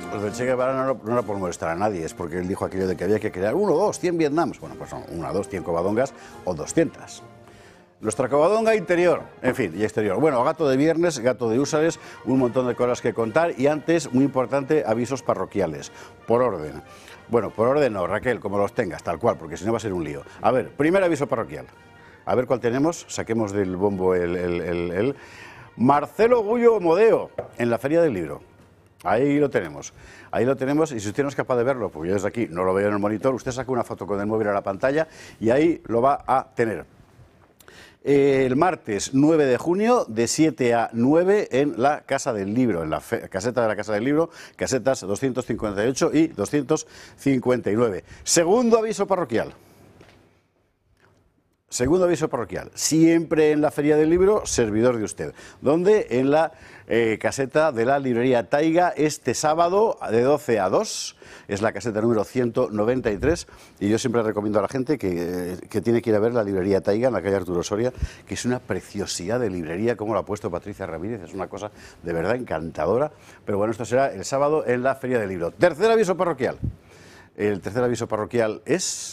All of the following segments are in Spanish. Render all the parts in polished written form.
Los del Che Guevara no era por molestar a nadie, es porque él dijo aquello de que había que crear 1, 2, 100 Vietnams. Bueno, pues son 1, 2, 100 Covadongas o 200. Nuestra Covadonga interior, en fin, y exterior. Bueno, gato de viernes, gato de húsares, un montón de cosas que contar y antes, muy importante, avisos parroquiales, por orden. Bueno, por orden no, Raquel, como los tengas, tal cual, porque si no va a ser un lío. A ver, primer aviso parroquial. A ver cuál tenemos, saquemos del bombo el Marcelo Gullo Modeo, en la Feria del Libro. Ahí lo tenemos, y si usted no es capaz de verlo, porque yo desde aquí no lo veo en el monitor, usted saca una foto con el móvil a la pantalla y ahí lo va a tener. El martes 9 de junio, de 7 a 9, en la Casa del Libro, en la caseta de la Casa del Libro, casetas 258 y 259. Segundo aviso parroquial. Segundo aviso parroquial, siempre en la Feria del Libro, servidor de usted, donde en la caseta de la librería Taiga este sábado de 12 a 2, es la caseta número 193, y yo siempre recomiendo a la gente que tiene que ir a ver la librería Taiga en la calle Arturo Soria, que es una preciosidad de librería, como lo ha puesto Patricia Ramírez, es una cosa de verdad encantadora, pero bueno, esto será el sábado en la Feria del Libro. Tercer aviso parroquial, el tercer aviso parroquial es...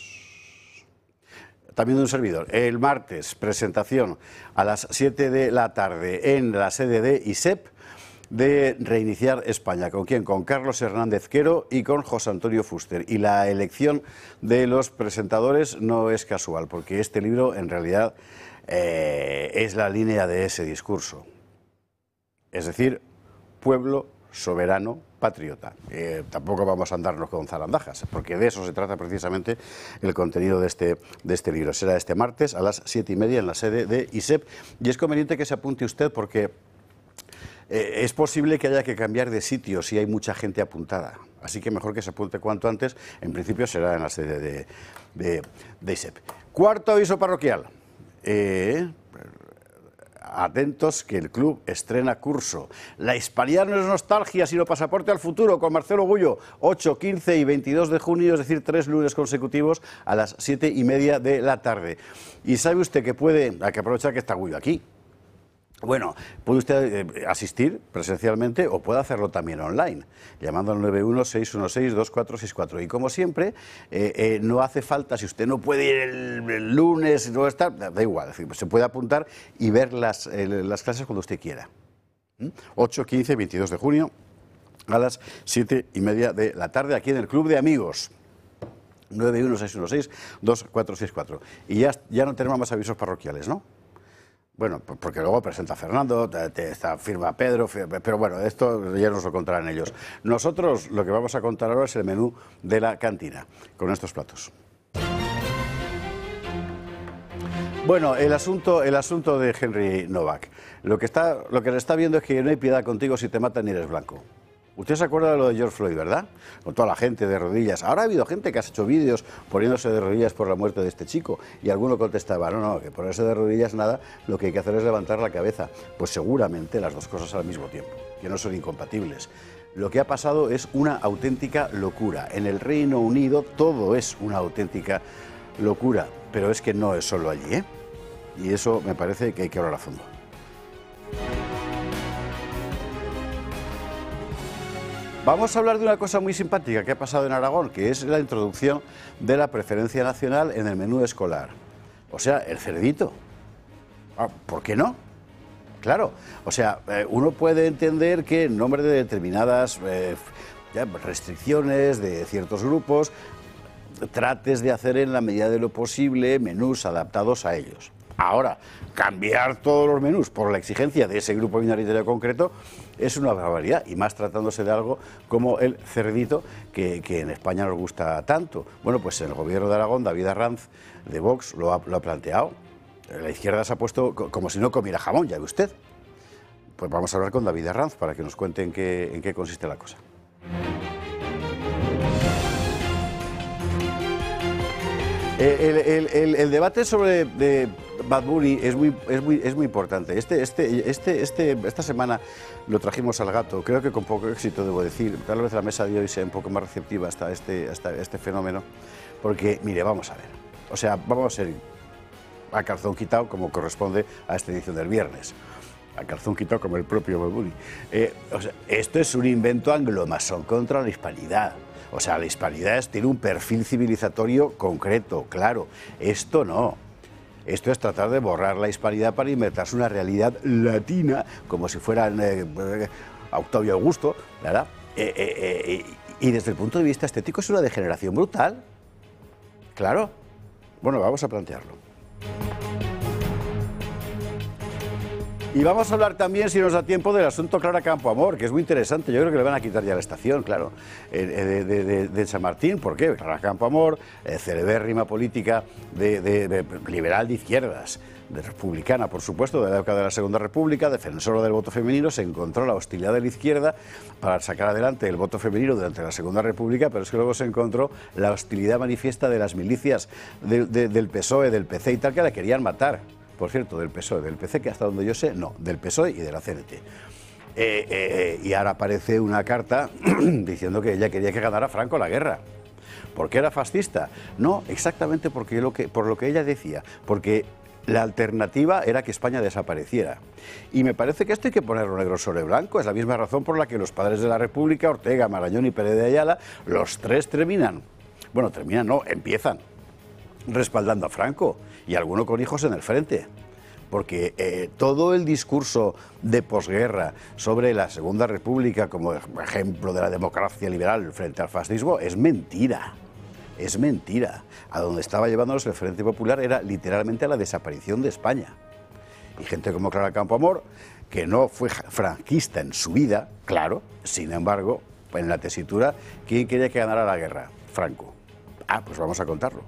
también de un servidor. El martes, presentación a las 7 de la tarde en la sede de ISEP de Reiniciar España. ¿Con quién? Con Carlos Hernández Quero y con José Antonio Fuster. Y la elección de los presentadores no es casual, porque este libro en realidad es la línea de ese discurso. Es decir, pueblo soberano patriota. Tampoco vamos a andarnos con zarandajas, porque de eso se trata precisamente el contenido de este libro. Será este martes a las 7:30 en la sede de ISEP, y es conveniente que se apunte usted porque es posible que haya que cambiar de sitio si hay mucha gente apuntada. Así que mejor que se apunte cuanto antes. En principio será en la sede de ISEP. Cuarto aviso parroquial. Atentos que el club estrena curso. La hispanidad no es nostalgia, sino pasaporte al futuro, con Marcelo Gullo, 8, 15 y 22 de junio, es decir, 3 lunes consecutivos a las 7:30 de la tarde. Y sabe usted que hay que aprovechar que está Gullo aquí. Bueno, puede usted asistir presencialmente o puede hacerlo también online, llamando al 91-616-2464. Y como siempre, no hace falta, si usted no puede ir el lunes, no está, da igual, es decir, se puede apuntar y ver las clases cuando usted quiera. 8, 15 y 22 de junio a las 7:30 de la tarde, aquí en el Club de Amigos. 91-616-2464. Y ya no tenemos más avisos parroquiales, ¿no? Bueno, porque luego presenta Fernando, firma Pedro, pero bueno, esto ya nos lo contarán ellos. Nosotros lo que vamos a contar ahora es el menú de la cantina, con estos platos. Bueno, el asunto de Henry Novak. Lo que se está viendo es que no hay piedad contigo si te matan y eres blanco. Usted se acuerda de lo de George Floyd, ¿verdad? Con toda la gente de rodillas. Ahora ha habido gente que ha hecho vídeos poniéndose de rodillas por la muerte de este chico. Y alguno contestaba, no, que ponerse de rodillas nada, lo que hay que hacer es levantar la cabeza. Pues seguramente las dos cosas al mismo tiempo, que no son incompatibles. Lo que ha pasado es una auténtica locura. En el Reino Unido todo es una auténtica locura, pero es que no es solo allí, ¿eh? Y eso me parece que hay que hablar a fondo. Vamos a hablar de una cosa muy simpática que ha pasado en Aragón, que es la introducción de la preferencia nacional en el menú escolar. O sea, el cerdito. ¿Por qué no? Claro, o sea, uno puede entender que en nombre de determinadas restricciones de ciertos grupos, trates de hacer en la medida de lo posible menús adaptados a ellos. Ahora, cambiar todos los menús por la exigencia de ese grupo minoritario concreto es una barbaridad, y más tratándose de algo como el cerdito, que en España nos gusta tanto. Bueno, pues el gobierno de Aragón, David Arranz, de Vox, lo ha planteado. La izquierda se ha puesto como si no comiera jamón, ya ve usted. Pues vamos a hablar con David Arranz para que nos cuente en qué consiste la cosa. El debate sobre Bad Bunny es muy importante. Esta semana lo trajimos al gato, creo que con poco éxito, debo decir. Tal vez la mesa de hoy sea un poco más receptiva hasta este fenómeno, porque, mire, vamos a ver. O sea, vamos a ser a calzón quitado como corresponde a esta edición del viernes. A calzón quitado como el propio Bad Bunny. O sea, esto es un invento anglomasón contra la hispanidad. O sea, la hispanidad tiene un perfil civilizatorio concreto, claro. Esto no. Esto es tratar de borrar la hispanidad para inventarse una realidad latina, como si fueran Octavio Augusto, ¿verdad? Y desde el punto de vista estético es una degeneración brutal. Claro. Bueno, vamos a plantearlo. Y vamos a hablar también, si nos da tiempo, del asunto Clara Campoamor, que es muy interesante. Yo creo que le van a quitar ya la estación, claro, de San Martín. ¿Por qué? Clara Campoamor, celebérrima política liberal de izquierdas, de republicana, por supuesto, de la época de la Segunda República, defensora del voto femenino, se encontró la hostilidad de la izquierda para sacar adelante el voto femenino durante la Segunda República, pero es que luego se encontró la hostilidad manifiesta de las milicias del PSOE, del PC y tal, que la querían matar. Por cierto, del PSOE, del PC, que hasta donde yo sé, no, del PSOE y de la CNT. Y ahora aparece una carta diciendo que ella quería que ganara Franco la guerra. ¿Por qué era fascista? No, exactamente por lo que ella decía, porque la alternativa era que España desapareciera. Y me parece que esto hay que ponerlo negro sobre blanco. Es la misma razón por la que los padres de la República, Ortega, Marañón y Pérez de Ayala, los tres empiezan respaldando a Franco, y alguno con hijos en el frente, porque todo el discurso de posguerra sobre la Segunda República como ejemplo de la democracia liberal frente al fascismo es mentira. Es mentira. A donde estaba llevándonos el Frente Popular era literalmente a la desaparición de España. Y gente como Clara Campoamor, que no fue franquista en su vida, claro, sin embargo, en la tesitura, ¿quién quería que ganara la guerra? Franco. Ah, pues vamos a contarlo.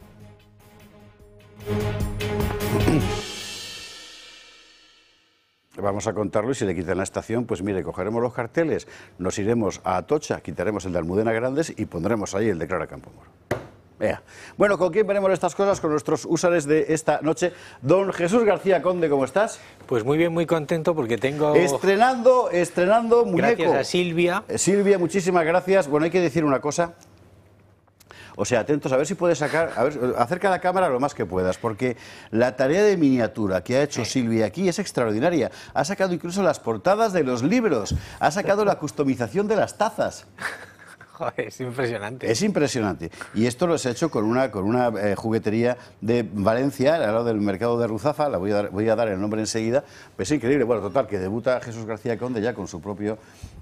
Vamos a contarlo, y si le quitan la estación, pues mire, cogeremos los carteles, nos iremos a Atocha, quitaremos el de Almudena Grandes y pondremos ahí el de Clara Campoamor. Vea. Bueno, ¿con quién veremos estas cosas? Con nuestros usuarios de esta noche. Don Jesús García Conde, ¿cómo estás? Pues muy bien, muy contento porque tengo... Estrenando muñeco. Gracias a Silvia. Silvia, muchísimas gracias. Bueno, hay que decir una cosa. O sea, atentos, a ver si puedes sacar, acerca la cámara lo más que puedas, porque la tarea de miniatura que ha hecho Silvia aquí es extraordinaria. Ha sacado incluso las portadas de los libros, ha sacado la customización de las tazas. Joder, es impresionante. Es impresionante. Y esto lo has hecho con una juguetería de Valencia, al lado del mercado de Ruzafa, voy a dar el nombre enseguida. Pues es increíble. Bueno, total, que debuta Jesús García Conde ya con su propio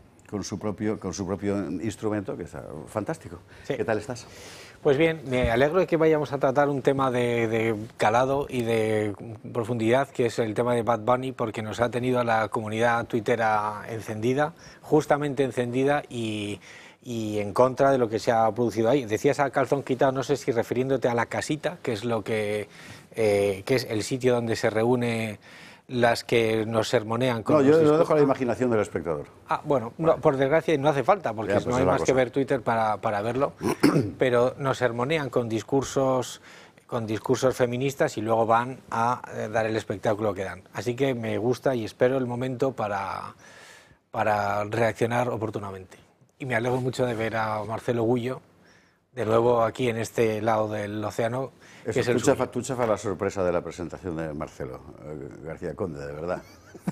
instrumento, que está fantástico. Sí. ¿Qué tal estás? Pues bien, me alegro de que vayamos a tratar un tema de calado y de profundidad, que es el tema de Bad Bunny, porque nos ha tenido a la comunidad tuitera encendida, justamente encendida, y en contra de lo que se ha producido ahí. Decías a calzón quitado, no sé si refiriéndote a la casita, que es lo que es el sitio donde se reúne las que nos sermonean con no, yo lo dejo a la imaginación del espectador. Ah, bueno, no, por desgracia no hace falta, porque no hay más que ver Twitter para verlo, pero nos sermonean con discursos feministas y luego van a dar el espectáculo que dan. Así que me gusta y espero el momento para reaccionar oportunamente. Y me alegro mucho de ver a Marcelo Gullo, de nuevo aquí en este lado del océano. Tú chafas la sorpresa de la presentación de Marcelo García Conde, de verdad.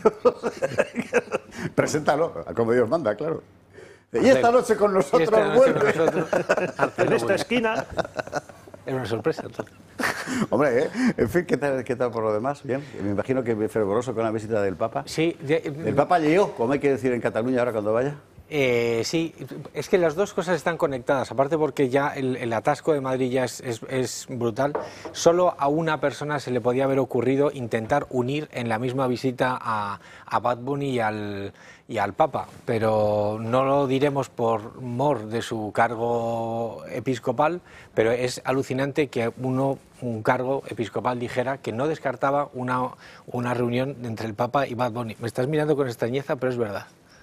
Preséntalo, como Dios manda, claro. Y esta noche con nosotros vuelve. En esta esquina. Es una sorpresa, entonces. Hombre, en fin, ¿qué tal por lo demás? Bien, me imagino que fervoroso con la visita del Papa. Sí. El Papa llegó, como hay que decir en Cataluña ahora cuando vaya. Sí, es que las dos cosas están conectadas, aparte porque ya el atasco de Madrid ya es brutal. Solo a una persona se le podía haber ocurrido intentar unir en la misma visita a Bad Bunny y al Papa, pero no lo diremos por mor de su cargo episcopal, pero es alucinante que un cargo episcopal dijera que no descartaba una reunión entre el Papa y Bad Bunny. Me estás mirando con extrañeza, pero es verdad.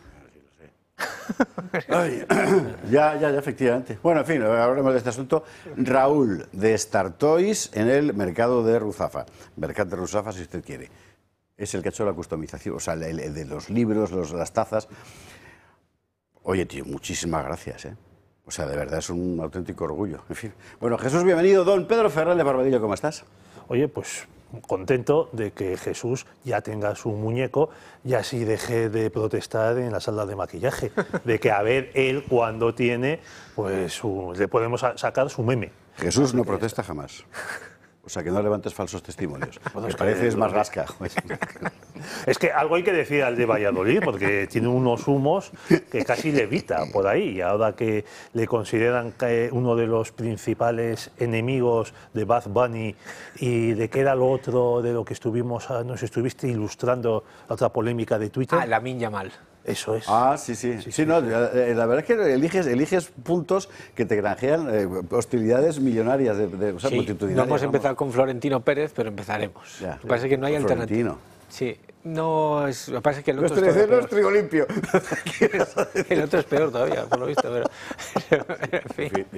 Ay, ya, efectivamente. Bueno, en fin, hablaremos de este asunto. Raúl, de Star Toys en el mercado de Ruzafa. Mercado de Ruzafa, si usted quiere. Es el que ha hecho la customización, o sea, el de los libros, las tazas. Oye, tío, muchísimas gracias, ¿eh? O sea, de verdad es un auténtico orgullo. En fin. Bueno, Jesús, bienvenido. Don Pedro Fernández Barbadillo, ¿cómo estás? Oye, pues contento de que Jesús ya tenga su muñeco y así deje de protestar en la sala de maquillaje, de que a ver él cuando tiene, pues le podemos sacar su meme. Jesús no protesta jamás. O sea, que no levantes falsos testimonios. Me parece es más rasca. Es que algo hay que decir al de Valladolid, porque tiene unos humos que casi levita por ahí. Y ahora que le consideran que uno de los principales enemigos de Bad Bunny y de que era lo otro de lo que nos estuviste ilustrando, la otra polémica de Twitter. Ah, Lamine Yamal. Eso es. Ah, sí. No, la verdad es que eliges puntos que te granjean hostilidades millonarias, o sea, Sí, multitudinarias. no hemos vamos. empezado con Florentino Pérez, pero empezaremos. Ya. Lo que pasa es que no hay Florentino. alternativa. Sí, no es. Lo que pasa es que el No otro, es es trigo limpio. el otro es peor todavía, por lo visto. Pero, en fin.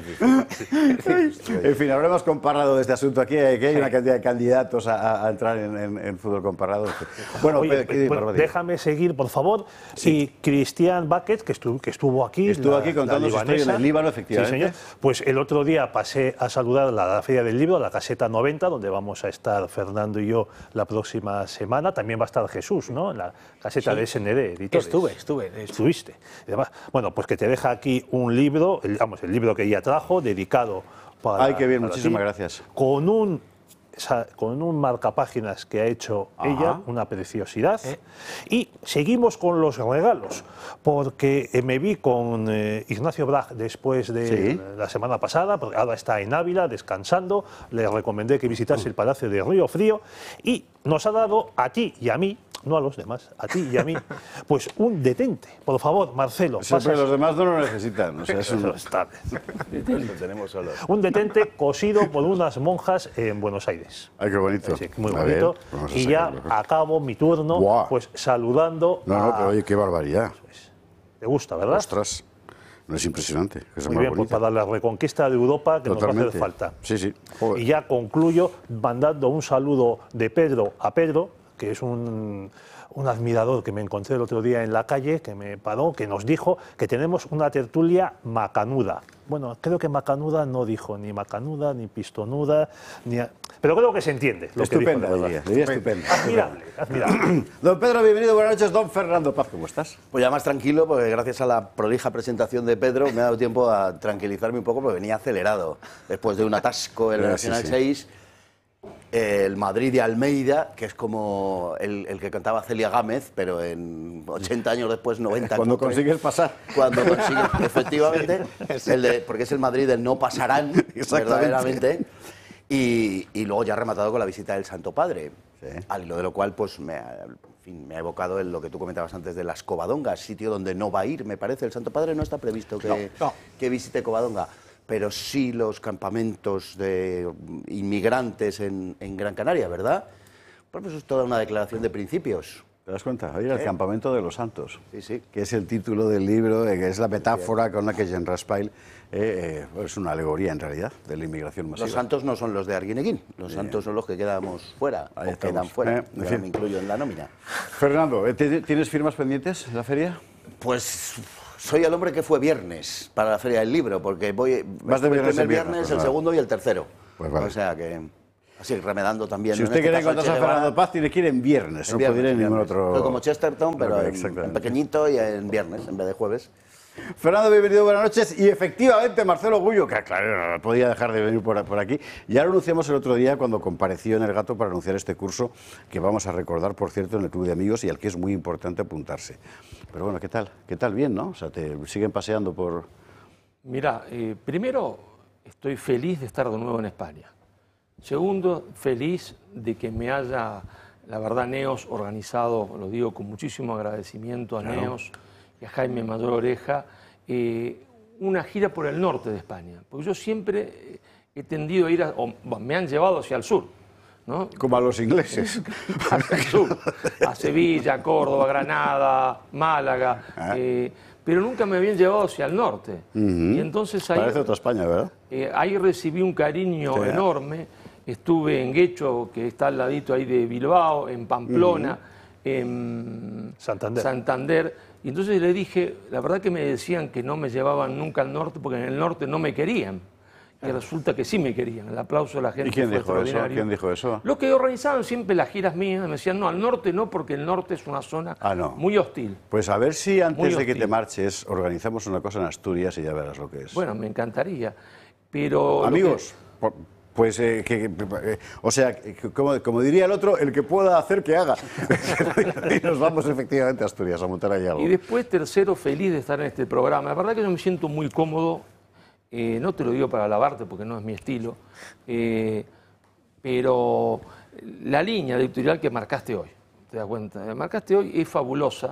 En fin, habremos comparado de este asunto aquí, que hay una cantidad de candidatos a entrar en fútbol comparado. Bueno, Oye, ¿qué barbaridad? déjame seguir, por favor. Sí. Y Cristian Baquet, que estuvo aquí. Estuvo aquí contando su historia en el Líbano, efectivamente. Sí, señor. Pues el otro día pasé a saludar a la Feria del Libro, la Caseta 90, donde vamos a estar Fernando y yo la próxima semana. También va a estar Jesús, ¿no? En la caseta de SND Editores. Estuve. De hecho. Estuviste. Y demás. Bueno, pues que te deja aquí un libro, el libro que ella trajo, dedicado para. Ay, qué bien, para muchísimas ti, gracias. Con un marcapáginas que ha hecho ella, una preciosidad. Y seguimos con los regalos, porque me vi con Ignacio Brag después de la semana pasada, porque ahora está en Ávila descansando, le recomendé que visitase el Palacio de Río Frío y nos ha dado a ti y a mí, no a los demás, a ti y a mí, pues un detente. Por favor, Marcelo. Siempre los demás no lo necesitan. O sea, es un... Lo tenemos solo. Un detente cosido por unas monjas en Buenos Aires. Ay, qué bonito. Sí, muy A bonito. ver, vamos a Y ya sacarlo. acabo mi turno, Buah. pues saludando. No, pero oye, qué barbaridad. ¿Te gusta, verdad? Ostras, no es impresionante. Que es Muy más bien, pues bonita. para la reconquista de Europa que Totalmente. nos va a hacer falta. Sí. Joder. Y ya concluyo mandando un saludo de Pedro a Pedro, que es un admirador que me encontré el otro día en la calle, que me paró, que nos dijo que tenemos una tertulia macanuda. Bueno, creo que macanuda no dijo ni macanuda, ni pistonuda, pero creo que se entiende. Lo Estupenda, que dijo, de verdad. diría estupenda. Admirable. Don Pedro, bienvenido, buenas noches. Don Fernando Paz, ¿cómo estás? Pues ya más tranquilo, porque gracias a la prolija presentación de Pedro me ha dado tiempo a tranquilizarme un poco, porque venía acelerado. Después de un atasco en la Nacional 6, el Madrid de Almeida, que es como el que cantaba Celia Gámez, pero en 80 años después, 90. Cuando cumple. consigues pasar. Cuando consigues, efectivamente, porque es el Madrid del no pasarán, verdaderamente. Y luego ya rematado con la visita del Santo Padre, al hilo de lo cual pues me ha evocado lo que tú comentabas antes de las Covadongas, sitio donde no va a ir, me parece. El Santo Padre no está previsto que visite Covadonga, pero sí los campamentos de inmigrantes en Gran Canaria, ¿verdad? Pues eso es toda una declaración de principios. ¿Te das cuenta? Oye, el campamento de los santos, Sí. que es el título del libro, que es la metáfora con la que Jean Raspail es una alegoría en realidad de la inmigración masiva. Los santos no son los de Arguineguín, los santos son los que quedamos fuera, Ahí o estamos. quedan fuera, En yo fin. me incluyo en la nómina. Fernando, ¿tienes firmas pendientes en la feria? Pues soy el hombre que fue viernes para la Feria del Libro, porque Vas de el viernes primer en viernes, viernes, pues el nada. segundo y el tercero. Pues vale. O sea que, así remedando también. Si en usted este quiere caso, encontrarse a Che Guevara, Fernando Paz, tiene que ir en viernes, en no viernes, puede ir en ningún viernes. otro... Soy como Chesterton, pero en Exactamente. pequeñito y en viernes, en vez de jueves. Fernando, bienvenido, buenas noches. Y efectivamente, Marcelo Gullo, que claro, no podía dejar de venir por aquí. Ya lo anunciamos el otro día cuando compareció en El Gato para anunciar este curso, que vamos a recordar, por cierto, en el Club de Amigos y al que es muy importante apuntarse. Pero bueno, ¿qué tal? ¿Qué tal? Bien, ¿no? O sea, te siguen paseando por... Mira, primero estoy feliz de estar de nuevo en España. Segundo, feliz de que me haya, la verdad, Neos organizado, lo digo con muchísimo agradecimiento a Neos y a Jaime Mayor Oreja, una gira por el norte de España. Porque yo siempre he tendido a ir, me han llevado hacia el sur, ¿no? Como a los ingleses. Hacia el sur, a Sevilla, Córdoba, Granada, Málaga, pero nunca me habían llevado hacia el norte. Y entonces ahí, Parece otra España, ¿verdad? ahí recibí un cariño enorme. Estuve en Guecho, que está al ladito ahí de Bilbao, en Pamplona, en Santander. Y entonces le dije, la verdad que me decían que no me llevaban nunca al norte porque en el norte no me querían. Y resulta que sí me querían, el aplauso de la gente ¿Y quién fue dijo eso? extraordinario. ¿Quién dijo eso? Los que organizaban siempre las giras mías me decían, no, al norte no, porque el norte es una zona No. muy hostil. Pues a ver si antes Muy de que hostil. te marches organizamos una cosa en Asturias y ya verás lo que es. Bueno, me encantaría, pero... Amigos, pues o sea, como diría el otro, el que pueda hacer que haga. Y nos vamos efectivamente a Asturias a montar ahí algo. Y después, tercero, feliz de estar en este programa. La verdad que yo me siento muy cómodo, no te lo digo para alabarte porque no es mi estilo, pero la línea editorial que marcaste hoy, ¿te das cuenta? Marcaste hoy es fabulosa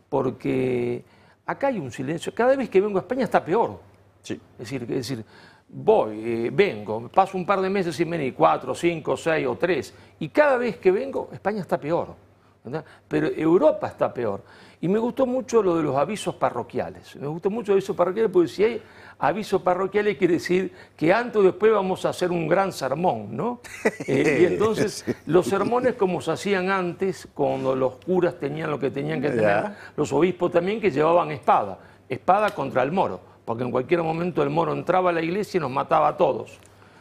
porque acá hay un silencio. Cada vez que vengo a España está peor. Sí. Es decir, voy, vengo, paso un par de meses sin venir, 4, 5, 6 o 3, y cada vez que vengo, España está peor, ¿verdad? Pero Europa está peor. Y me gustó mucho lo de los avisos parroquiales. Me gustó mucho los avisos parroquiales porque si hay avisos parroquiales quiere decir que antes o después vamos a hacer un gran sermón, ¿no? Y entonces los sermones como se hacían antes, cuando los curas tenían lo que tenían que tener, los obispos también que llevaban espada contra el moro. Porque en cualquier momento el moro entraba a la iglesia y nos mataba a todos.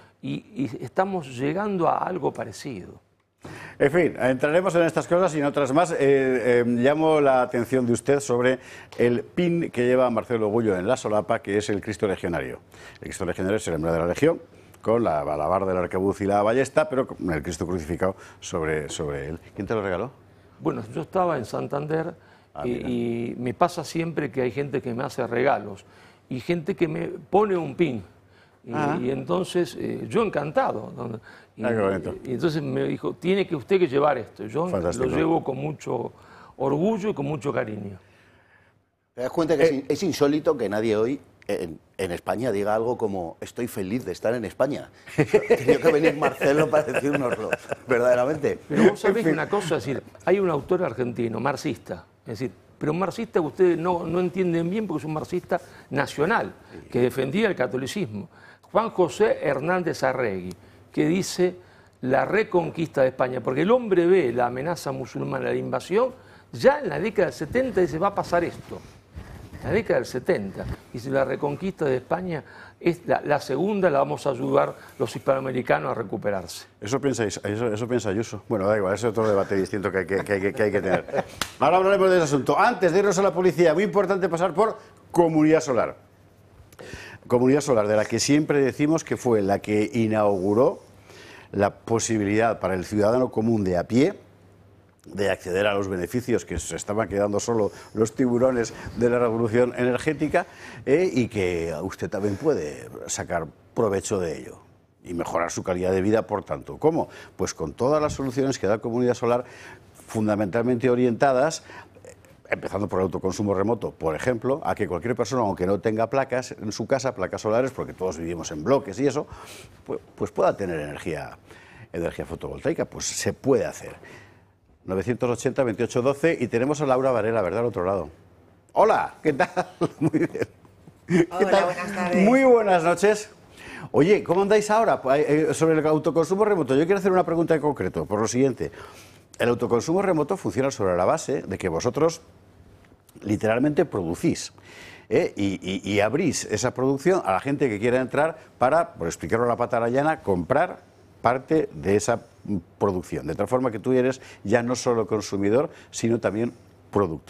Y estamos llegando a algo parecido. En fin, entraremos en estas cosas y en otras más. Llamo la atención de usted sobre el pin que lleva Marcelo Gullo en la solapa, que es el Cristo Legionario. El Cristo Legionario es el emblema de la Legión, con la alabarda del arcabuz y la ballesta, pero con el Cristo crucificado sobre él. ¿Quién te lo regaló? Bueno, yo estaba en Santander y me pasa siempre que hay gente que me hace regalos y gente que me pone un pin. Y entonces, yo encantado. Y entonces me dijo, tiene que usted que llevar esto. Yo Fantástico. lo llevo con mucho orgullo y con mucho cariño. ¿Te das cuenta que es insólito que nadie hoy en España diga algo como estoy feliz de estar en España? Tenía que venir Marcelo para decírnoslo, verdaderamente. Pero vos sabés una cosa, es decir, hay un autor argentino, marxista, es decir, pero un marxista que ustedes no entienden bien porque es un marxista nacional, que defendía el catolicismo. Juan José Hernández Arregui, que dice la reconquista de España, porque el hombre ve la amenaza musulmana, la invasión, ya en la década del 70 dice, va a pasar esto. En la década del 70, dice, la reconquista de España es la segunda, la vamos a ayudar los hispanoamericanos a recuperarse. Eso piensa Ayuso. Bueno, da igual, ese es otro debate distinto que hay que tener. Ahora hablaremos de ese asunto. Antes de irnos a la policía, muy importante pasar por Comunidad Solar. Comunidad Solar, de la que siempre decimos que fue la que inauguró la posibilidad para el ciudadano común de a pie de acceder a los beneficios que se estaban quedando solo los tiburones de la revolución energética y que usted también puede sacar provecho de ello y mejorar su calidad de vida, por tanto. ¿Cómo? Pues con todas las soluciones que da Comunidad Solar, fundamentalmente orientadas, empezando por el autoconsumo remoto, por ejemplo, a que cualquier persona, aunque no tenga placas en su casa, placas solares, porque todos vivimos en bloques y eso, pues pueda tener energía fotovoltaica. Pues se puede hacer. 980-2812 y tenemos a Laura Varela, ¿verdad?, al otro lado. Hola, ¿qué tal? Muy bien. ¿Qué Hola, tal? buenas tardes. Muy buenas noches. Oye, ¿cómo andáis ahora? Sobre el autoconsumo remoto, yo quiero hacer una pregunta en concreto, por lo siguiente. El autoconsumo remoto funciona sobre la base de que vosotros literalmente producís y abrís esa producción a la gente que quiera entrar para, por explicarlo a la pata llana, comprar parte de esa producción, de tal forma que tú eres ya no solo consumidor, sino también productor.